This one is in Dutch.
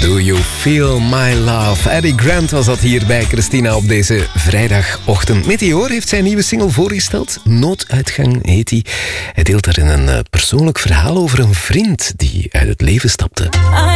Do You Feel My Love? Eddie Grant was dat hier bij Christina op deze vrijdagochtend. Meteor heeft zijn nieuwe single voorgesteld. Nooduitgang heet hij. Hij deelt daarin een persoonlijk verhaal over een vriend die uit het leven stapte.